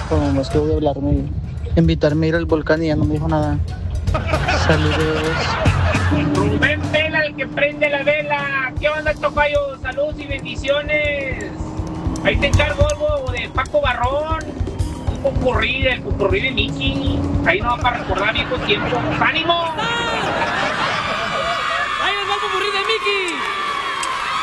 Como es que voy a hablarme, invitarme a ir al volcán y ya no me dijo nada. Saludos. Rubén Vela, el que prende la vela. ¿Qué onda, tocayo? Saludos y bendiciones. Ahí te encargo algo de Paco Barrón. Un popurrí, el popurrí de Mickey. Ahí no va para recordar viejos tiempos. ¡Ánimo! ¡Ahí nos va el popurrí de Mickey!